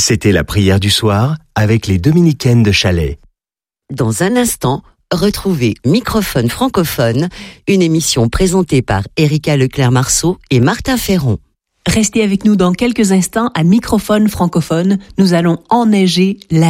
C'était la prière du soir avec les dominicaines de Chalais. Dans un instant, retrouvez Microphone francophone, une émission présentée par Erika Leclerc-Marceau et Martin Ferron. Restez avec nous dans quelques instants à Microphone francophone. Nous allons enneiger la